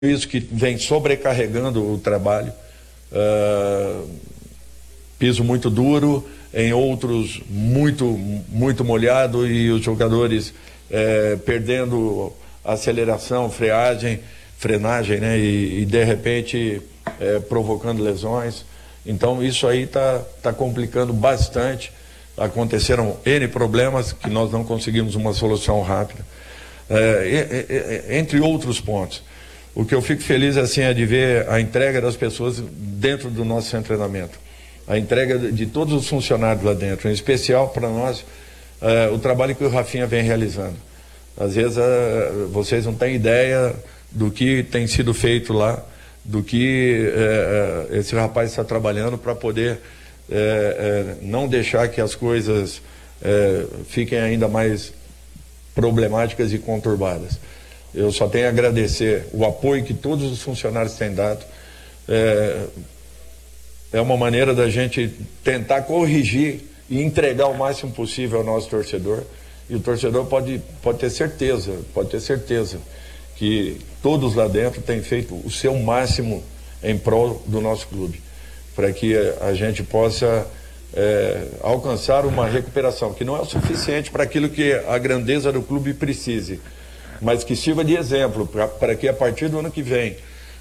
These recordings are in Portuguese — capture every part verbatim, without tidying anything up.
isso que vem sobrecarregando o trabalho, uh, piso muito duro, em outros muito, muito molhado, e os jogadores uh, perdendo aceleração, freagem, frenagem, né? E, e de repente uh, provocando lesões. Então isso aí está tá complicando bastante. Aconteceram N problemas que nós não conseguimos uma solução rápida, uh, e, e, entre outros pontos. O que eu fico feliz assim é de ver a entrega das pessoas dentro do nosso centro de treinamento, a entrega de todos os funcionários lá dentro, em especial para nós uh, o trabalho que o Rafinha vem realizando. Às vezes uh, vocês não têm ideia do que tem sido feito lá, do que uh, esse rapaz está trabalhando para poder uh, uh, não deixar que as coisas uh, fiquem ainda mais problemáticas e conturbadas. Eu só tenho a agradecer o apoio que todos os funcionários têm dado. É, é uma maneira da gente tentar corrigir e entregar o máximo possível ao nosso torcedor. E o torcedor pode, pode ter certeza, pode ter certeza que todos lá dentro têm feito o seu máximo em prol do nosso clube, para que a gente possa é, alcançar uma recuperação que não é o suficiente para aquilo que a grandeza do clube precise, mas que sirva de exemplo para que a partir do ano que vem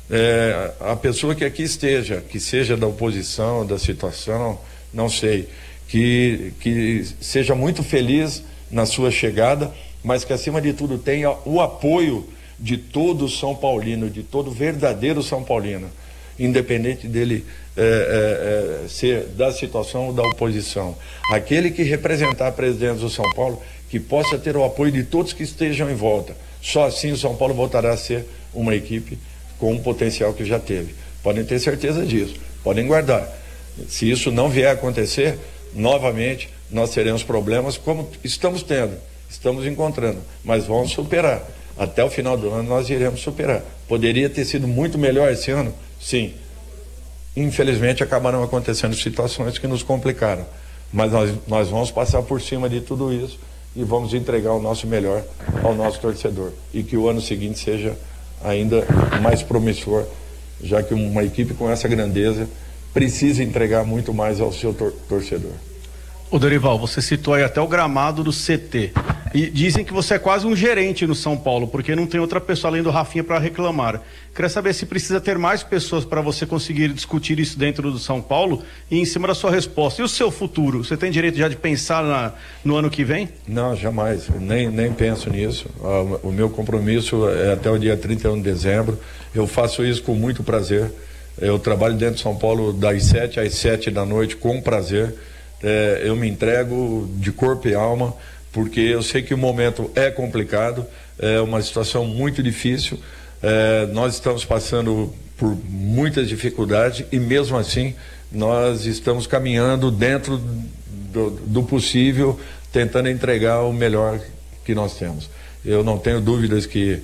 é, a pessoa que aqui esteja, que seja da oposição, da situação, não sei, que, que seja muito feliz na sua chegada, mas que acima de tudo tenha o apoio de todo São Paulino, de todo verdadeiro São Paulino, independente dele é, é, é, ser da situação ou da oposição. Aquele que representar a presidência do São Paulo, que possa ter o apoio de todos que estejam em volta. Só assim o São Paulo voltará a ser uma equipe com o potencial que já teve. Podem ter certeza disso, podem guardar. Se isso não vier a acontecer, novamente nós teremos problemas como estamos tendo, estamos encontrando, mas vamos superar. Até o final do ano nós iremos superar. Poderia ter sido muito melhor esse ano? Sim. Infelizmente acabaram acontecendo situações que nos complicaram, mas nós, nós vamos passar por cima de tudo isso e vamos entregar o nosso melhor ao nosso torcedor, e que o ano seguinte seja ainda mais promissor, já que uma equipe com essa grandeza precisa entregar muito mais ao seu tor torcedor. Ô Dorival, você citou aí até o gramado do C T, e dizem que você é quase um gerente no São Paulo, porque não tem outra pessoa além do Rafinha para reclamar. Queria saber se precisa ter mais pessoas para você conseguir discutir isso dentro do São Paulo, e em cima da sua resposta. E o seu futuro? Você tem direito já de pensar na, no ano que vem? Não, jamais. Nem, nem penso nisso. O meu compromisso é até o dia trinta e um de dezembro. Eu faço isso com muito prazer. Eu trabalho dentro de São Paulo das sete às sete da noite com prazer. É, eu me entrego de corpo e alma, porque eu sei que o momento é complicado, é uma situação muito difícil, é, nós estamos passando por muitas dificuldades e mesmo assim nós estamos caminhando dentro do, do possível, tentando entregar o melhor que nós temos. Eu não tenho dúvidas que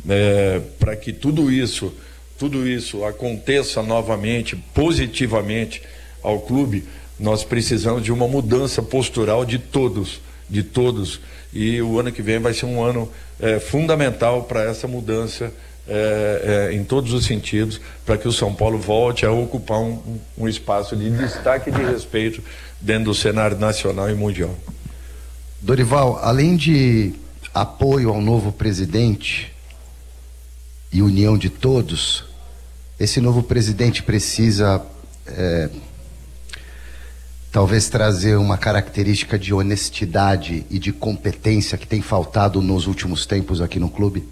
é, para que tudo isso, tudo isso aconteça novamente, positivamente ao clube, nós precisamos de uma mudança postural de todos, de todos, e o ano que vem vai ser um ano é, fundamental para essa mudança é, é, em todos os sentidos, para que o São Paulo volte a ocupar um, um espaço de destaque e de respeito dentro do cenário nacional e mundial. Dorival, além de apoio ao novo presidente e união de todos, esse novo presidente precisa é, talvez trazer uma característica de honestidade e de competência que tem faltado nos últimos tempos aqui no clube?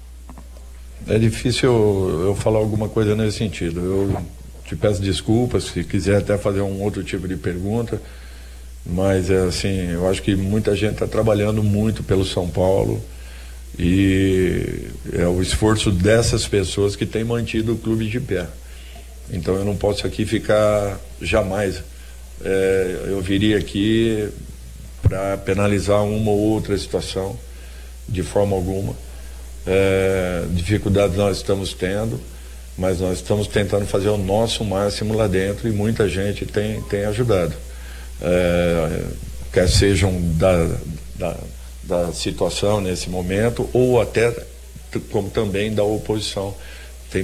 É difícil eu, eu falar alguma coisa nesse sentido. Eu te peço desculpas, se quiser até fazer um outro tipo de pergunta, mas é assim, eu acho que muita gente está trabalhando muito pelo São Paulo e é o esforço dessas pessoas que tem mantido o clube de pé. Então eu não posso aqui ficar jamais... É, eu viria aqui para penalizar uma ou outra situação, de forma alguma. É, dificuldades nós estamos tendo, mas nós estamos tentando fazer o nosso máximo lá dentro e muita gente tem, tem ajudado. É, quer sejam da, da, da situação nesse momento ou até como também da oposição